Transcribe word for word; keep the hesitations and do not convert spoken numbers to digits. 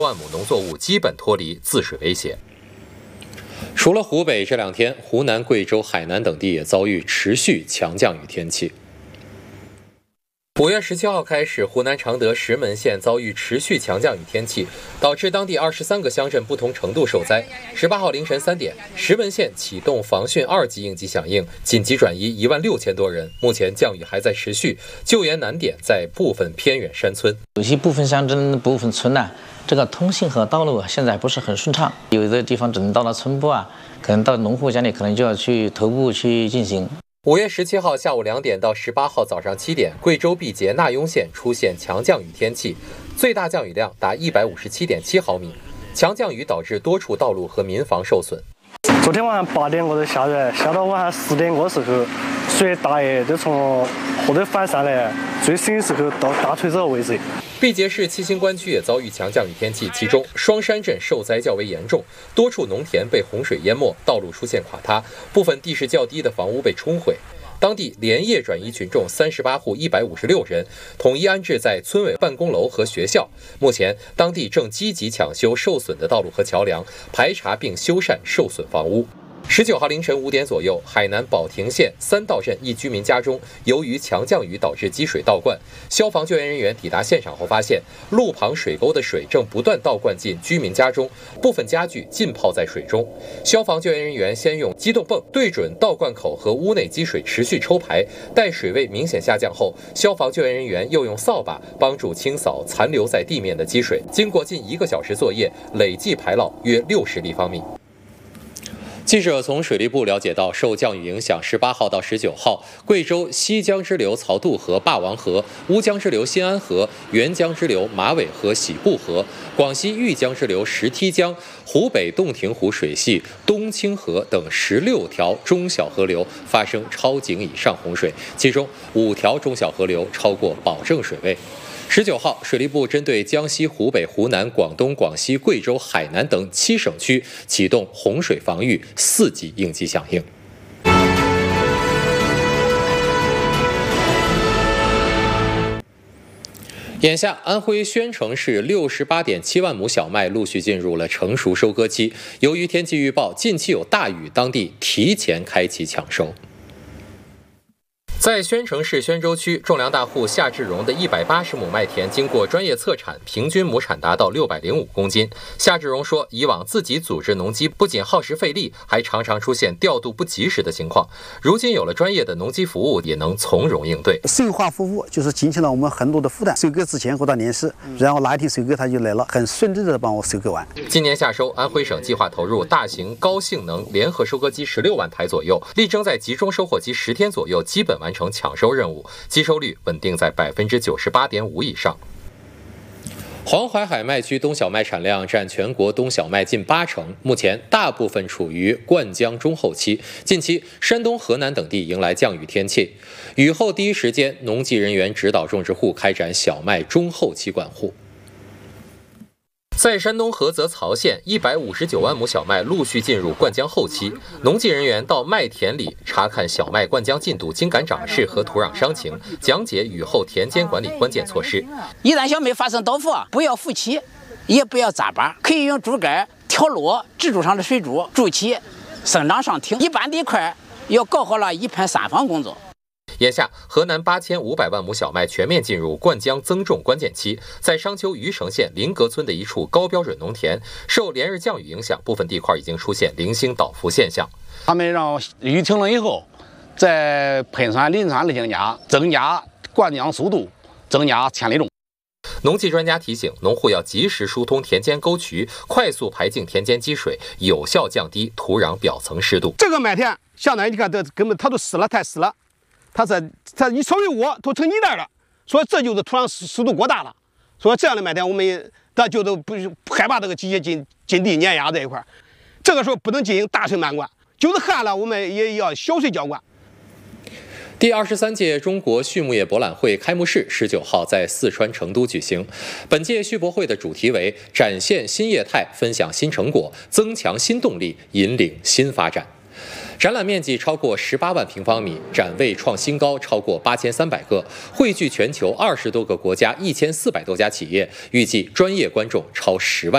万亩农作物基本脱离自水威胁。除了湖北，这两天湖南、贵州、海南等地也遭遇持续强降雨天气。五月十七号开始，湖南常德石门县遭遇持续强降雨天气，导致当地二十三个乡镇不同程度受灾。十八号凌晨三点，石门县启动防汛二级应急响应，紧急转移一万六千多人。目前降雨还在持续，救援难点在部分偏远山村。 有些部分乡镇、部分村呢、啊，这个通信和道路现在不是很顺畅，有的地方只能到了村部啊，可能到农户家里可能就要去头部去进行。 五月十七号下午两点到十八号早上七点，贵州毕节纳雍县出现强降雨天气，最大降雨量达一百五十七点七毫米。强降雨导致多处道路和民房受损。 昨天晚上八点过头下雨，下到晚上十点过时候，水大爷都从后头反上来，最深的时候到大锤子的位置。 毕节市七星关区也遭遇强降雨天气，其中双山镇受灾较为严重，多处农田被洪水淹没，道路出现垮塌，部分地势较低的房屋被冲毁。当地连夜转移群众三十八户一百五十六人，统一安置在村委办公楼和学校。目前，当地正积极抢修受损的道路和桥梁，排查并修缮受损房屋。十九号凌晨五点左右，海南保亭县三道镇一居民家中，由于强降雨导致积水倒灌，消防救援人员抵达现场后发现，路旁水沟的水正不断倒灌进居民家中，部分家具浸泡在水中。消防救援人员先用机动泵对准倒灌口和屋内积水持续抽排，待水位明显下降后，消防救援人员又用扫把帮助清扫残留在地面的积水。经过近一个小时作业，累计排涝约六十立方米。记者从水利部了解到，受降雨影响，十八号到十九号，贵州西江支流曹渡河、霸王河、乌江支流新安河、沅江支流马尾河、喜布河、广西玉江支流石梯江、湖北洞庭湖水系东清河等十六条中小河流发生超警以上洪水，其中五条中小河流超过保证水位。十九号，水利部针对江西、湖北、湖南、广东、广西、贵州、海南等七省区启动洪水防御四级应急响应。眼下，安徽宣城市六十八点七万亩小麦陆续进入了成熟收割期。由于天气预报近期有大雨，当地提前开启抢收。在宣城市宣州区，种粮大户夏志荣的一百八十亩麦田经过专业测产，平均亩产达到六百零五公斤。夏志荣说，以往自己组织农机不仅耗时费力，还常常出现调度不及时的情况。如今有了专业的农机服务，也能从容应对。 收化服务就是减轻了我们很多的负担。收割之前和到年时，然后哪一天收割他就来了，很顺利的帮我收割完。 今年夏收，安徽省计划投入大型高性能联合收割机十六万台左右，力争在集中收获期十天左右基本完成抢收任务，机收率稳定在百分之九十八点五以上。黄淮海麦区冬小麦产量占全国冬小麦近八成，目前大部分处于灌浆中后期。近期，山东、河南等地迎来降雨天气，雨后第一时间，农技人员指导种植户开展小麦中后期管护。在山东菏泽曹县，一百五十九万亩小麦陆续进入灌浆后期，农技人员到麦田里查看小麦灌浆进度、茎秆长势和土壤伤情，讲解雨后田间管理关键措施。 一旦小麦发生倒伏，不要扶起，也不要扎把，可以用竹竿挑落支柱上的水柱，筑起，生长上挺。一般地块要搞好了一盆三防工作。 眼下，河南八千五百万亩小麦全面进入灌浆增种关键期。在商丘余城县临阁村的一处高标准农田，受连日降雨影响，部分地块已经出现零星倒伏现象。 他们让雨停了以后，再喷上磷酸二氢钾，增加灌浆速度，增加千粒重。 农技专家提醒，农户要及时疏通田间沟渠，快速排净田间积水，有效降低土壤表层湿度。 这个麦田相当于你看，这根本它都湿了，太湿了。它是它一稍微窝都成泥袋了，所以这就是土壤湿湿度过大了。所以这样的麦田我们也咱就都不害怕这个机械进进地碾压这一块，这个时候不能进行大水漫灌，就是旱了我们也要小水浇灌。 第二十三届中国畜牧业博览会开幕式十九号在四川成都举行。本届畜博会的主题为“展现新业态，分享新成果，增强新动力，引领新发展”。展览面积超过十八万平方米，展位创新高超过八千三百个，汇聚全球二十多个国家一千四百多家企业，预计专业观众超十万。